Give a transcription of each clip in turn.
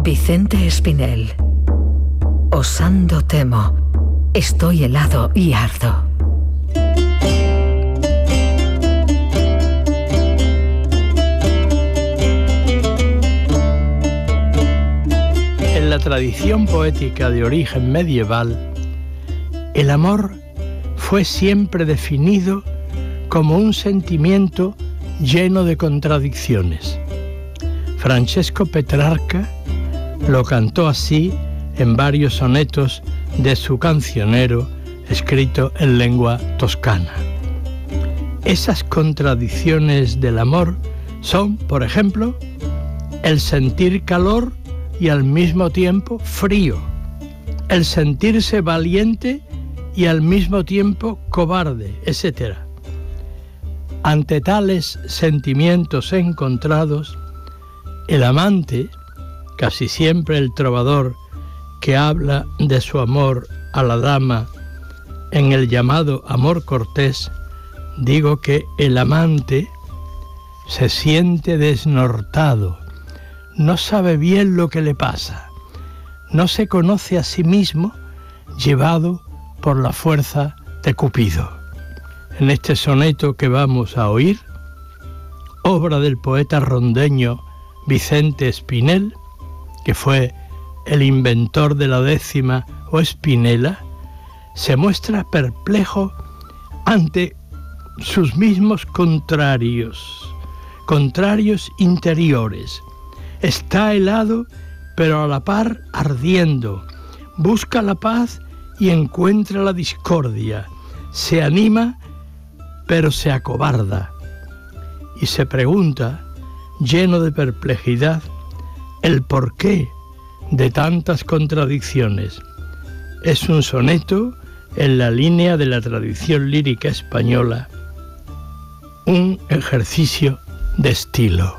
Vicente Espinel. Osando temo, estoy helado y ardo. En la tradición poética de origen medieval, el amor fue siempre definido como un sentimiento lleno de contradicciones. Francesco Petrarca lo cantó así en varios sonetos de su cancionero, escrito en lengua toscana. Esas contradicciones del amor son, por ejemplo, el sentir calor y al mismo tiempo frío, el sentirse valiente y al mismo tiempo cobarde, etc. Ante tales sentimientos encontrados, el amante, casi siempre el trovador que habla de su amor a la dama en el llamado amor cortés, digo que el amante se siente desnortado, no sabe bien lo que le pasa, no se conoce a sí mismo, llevado por la fuerza de Cupido. En este soneto que vamos a oír, obra del poeta rondeño Vicente Espinel, que fue el inventor de la décima o espinela, se muestra perplejo ante sus mismos contrarios interiores. Está helado, pero a la par ardiendo. Busca la paz y encuentra la discordia. Se anima, pero se acobarda. Y se pregunta, lleno de perplejidad, el porqué de tantas contradicciones. Es un soneto en la línea de la tradición lírica española, un ejercicio de estilo.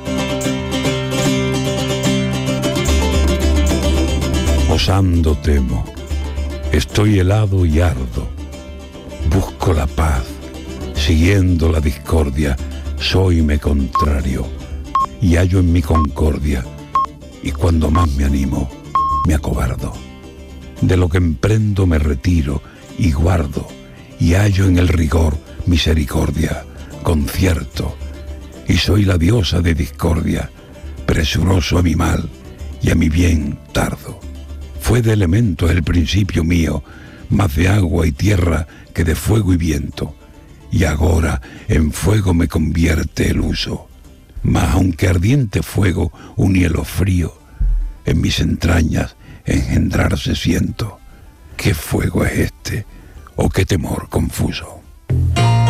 Osando temo, estoy helado y ardo, busco la paz, siguiendo la discordia, soyme contrario, y hallo en mi concordia, y cuando más me animo, me acobardo. De lo que emprendo me retiro y guardo, y hallo en el rigor misericordia, concierto, y soy la diosa de discordia, presuroso a mi mal y a mi bien tardo. Fue de elemento el principio mío, más de agua y tierra que de fuego y viento, y agora en fuego me convierte el uso. Mas aunque ardiente fuego un hielo frío, en mis entrañas engendrarse siento. ¿Qué fuego es este, o qué temor confuso?